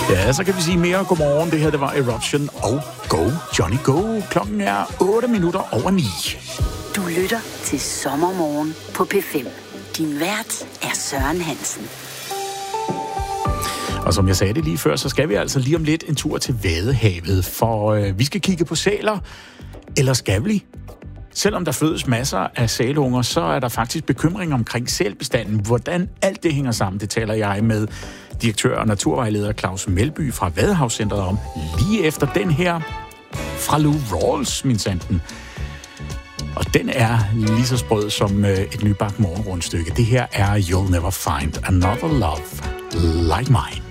Ja, så kan vi sige mere godmorgen. Det her, det var Eruption og Go Johnny Go. Klokken er 8:08. Du lytter til Sommermorgen på P5. Din vært er Søren Hansen. Og som jeg sagde det lige før, så skal vi altså lige om lidt en tur til Vadehavet, for vi skal kigge på sæler, eller skal vi? Selvom der fødes masser af sælunger, så er der faktisk bekymring omkring sælbestanden. Hvordan alt det hænger sammen, det taler jeg med direktør og naturvejleder Claus Melby fra Vadehavscentret om lige efter den her fra Lou Rawls, min sanden. Og den er lige så sprød som et nybagt morgenrundstykke. Det her er You'll Never Find Another Love Like Mine.